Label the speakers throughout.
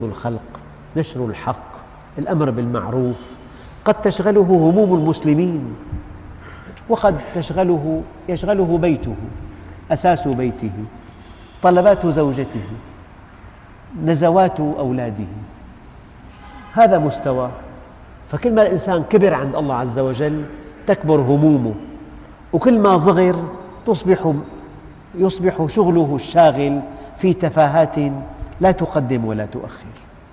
Speaker 1: الخلق، نشر الحق، الأمر بالمعروف. قد تشغله هموم المسلمين، وقد يشغله بيته، أساس بيته، طلبات زوجته، نزوات أولاده. هذا مستوى. فكل ما الإنسان كبر عند الله عز وجل تكبر همومه، وكل ما صغر يصبح شغله الشاغل في تفاهات لا تقدم ولا تؤخر.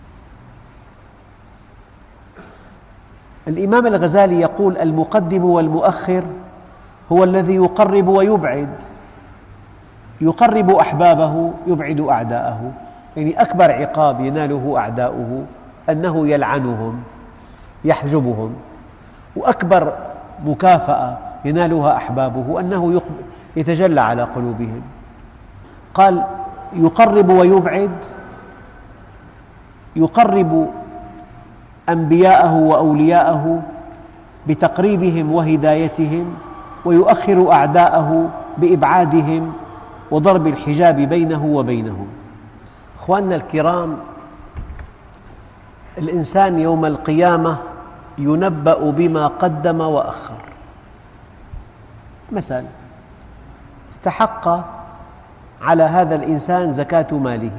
Speaker 1: الإمام الغزالي يقول: المقدم والمؤخر هو الذي يقرب ويبعد، يقرب أحبابه يبعد أعداءه. يعني أكبر عقاب يناله أعداؤه أنه يلعنهم يحجبهم، وأكبر مكافأة ينالها أحبابه أنه يتجلى على قلوبهم. قال: يقرب ويبعد، يقرب أنبياءه وأولياءه بتقريبهم وهدايتهم، ويؤخر أعداءه بإبعادهم وضرب الحجاب بينه وبينهم. أخواننا الكرام، الإنسان يوم القيامة ينبأ بما قدم وأخر. مثلا استحق على هذا الإنسان زكاة ماله،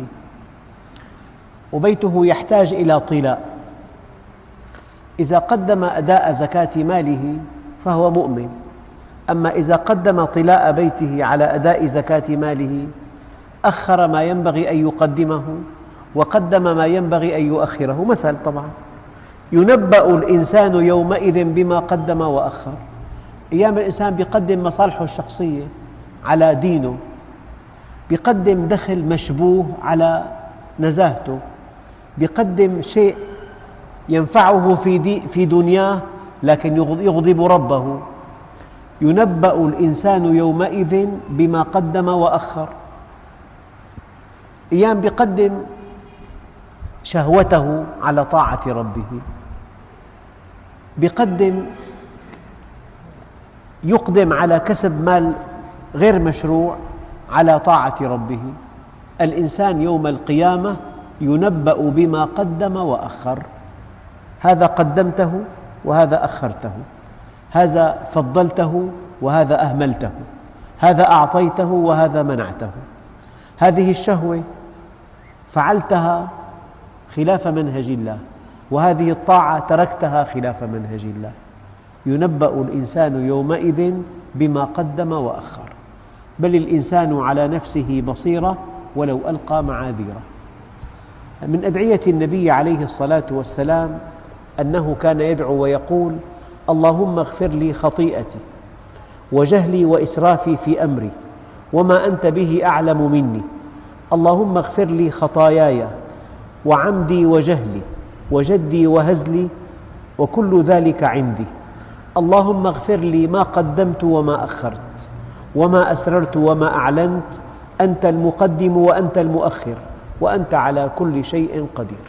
Speaker 1: وبيته يحتاج إلى طلاء. إذا قدم أداء زكاة ماله فهو مؤمن. أما إذا قدم طلاء بيته على أداء زكاة ماله أخر ما ينبغي أن يقدمه وقدم ما ينبغي أن يؤخره. مثل طبعا: ينبأ الإنسان يومئذ بما قدم وأخر. أيام الإنسان يقدم مصالحه الشخصية على دينه، يقدم دخل مشبوه على نزاهته، يقدم شيء ينفعه في دنياه لكن يغضب ربه. ينبأ الإنسان يومئذ بما قدم وأخر. أيام يقدم شهوته على طاعة ربه، يقدم على كسب مال غير مشروع على طاعة ربه. الإنسان يوم القيامة ينبأ بما قدم وأخر. هذا قدمته وهذا أخرته، هذا فضلته وهذا أهملته، هذا أعطيته وهذا منعته، هذه الشهوة فعلتها خلاف منهج الله، وهذه الطاعة تركتها خلاف منهج الله. ينبأ الإنسان يومئذ بما قدم وأخر. بل الإنسان على نفسه بصيرة ولو ألقى معاذيره. من أدعية النبي عليه الصلاة والسلام أنه كان يدعو ويقول: اللهم اغفر لي خطيئتي وجهلي وإسرافي في أمري وما أنت به أعلم مني. اللهم اغفر لي خطاياي وعمدي وجهلي وجدي وهزلي وكل ذلك عندي. اللهم اغفر لي ما قدمت وما أخرت وما أسررت وما أعلنت. أنت المقدم وأنت المؤخر وأنت على كل شيء قدير.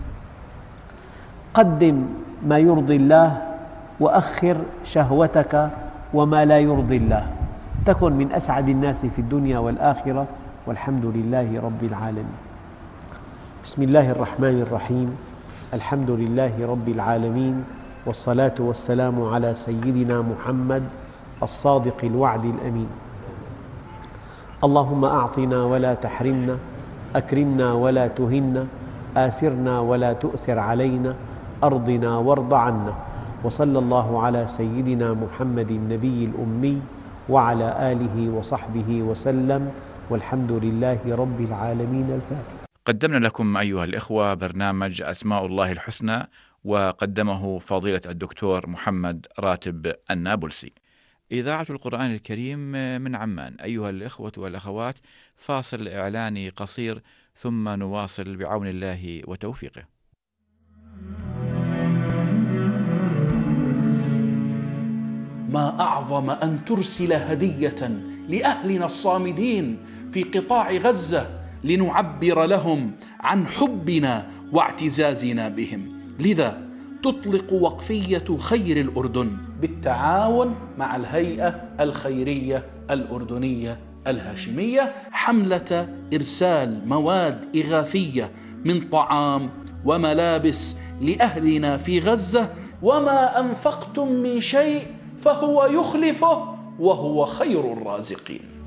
Speaker 1: قدم ما يرضي الله وأخر شهوتك وما لا يرضي الله، تكن من أسعد الناس في الدنيا والآخرة، والحمد لله رب العالمين. بسم الله الرحمن الرحيم. الحمد لله رب العالمين، والصلاة والسلام على سيدنا محمد الصادق الوعد الأمين. اللهم أعطنا ولا تحرمنا، أكرمنا ولا تهنا، آثرنا ولا تؤثر علينا، أرضنا وارض عنا. وصلى الله على سيدنا محمد النبي الأمي وعلى آله وصحبه وسلم، والحمد لله رب العالمين. الفاتحة.
Speaker 2: قدمنا لكم أيها الإخوة برنامج أسماء الله الحسنى، وقدمه فضيلة الدكتور محمد راتب النابلسي. إذاعة القرآن الكريم من عمان. أيها الإخوة والأخوات، فاصل إعلاني قصير ثم نواصل بعون الله وتوفيقه.
Speaker 3: ما أعظم أن ترسل هدية لأهلنا الصامدين في قطاع غزة لنعبر لهم عن حبنا واعتزازنا بهم. لذا تطلق وقفية خير الأردن بالتعاون مع الهيئة الخيرية الأردنية الهاشمية حملة إرسال مواد إغاثية من طعام وملابس لأهلنا في غزة، وما أنفقتم من شيء فهو يخلفه وهو خير الرازقين.